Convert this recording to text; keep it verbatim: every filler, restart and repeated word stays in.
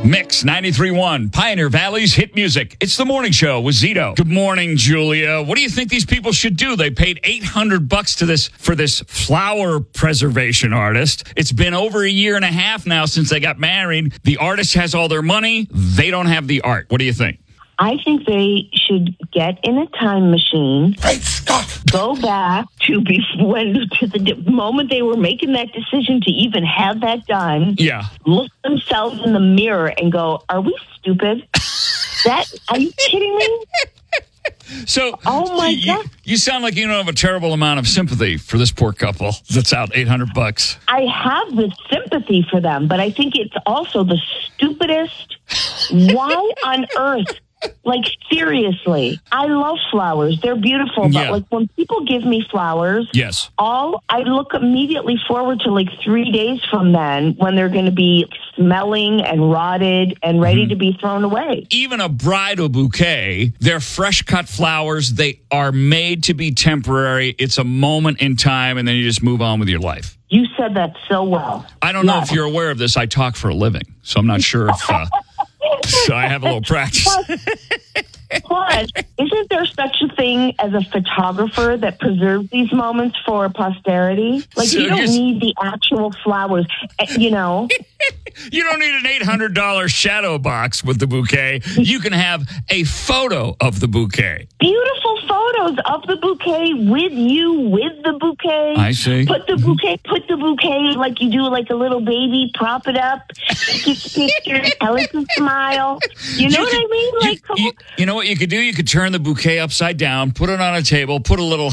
Mix ninety-three point one, Pioneer Valley's hit music. It's the morning show with Zito. Good morning, Julia. What do you think these people should do? They paid eight hundred bucks to this for this flower preservation artist. It's been over a year and a half now since they got married. The artist has all their money. They don't have the art. What do you think? I think they should get in a time machine. Great Scott! Go back to be when to the moment they were making that decision to even have that done. Yeah. Look themselves in the mirror and go, "Are we stupid? That are you kidding me?" So, oh my you, God. you sound like you don't have a terrible amount of sympathy for this poor couple that's out eight hundred bucks. I have the sympathy for them, but I think it's also the stupidest. Why on earth? Like, seriously, I love flowers. They're beautiful. But, Yeah. like, when people give me flowers, Yes. all I look immediately forward to, like, three days from then when they're going to be smelling and rotted and ready Mm-hmm. to be thrown away. Even a bridal bouquet, they're fresh cut flowers. They are made to be temporary. It's a moment in time, and then you just move on with your life. You said that so well. I don't know Yes. if you're aware of this. I talk for a living, so I'm not sure if uh, so I have a little practice. Plus, isn't there such a thing as a photographer that preserves these moments for posterity? Like, So you don't you're- need the actual flowers, eh, you know? You don't need an eight hundred dollars shadow box with the bouquet. You can have a photo of the bouquet. Beautiful photos of the bouquet with you, with the bouquet. I see. Put the bouquet, put the bouquet like you do like a little baby, prop it up, take its picture, tell it to smile. You know You what could- I mean? you- Like, come you, on. you know what you could do? You could turn the bouquet upside down, put it on a table, put a little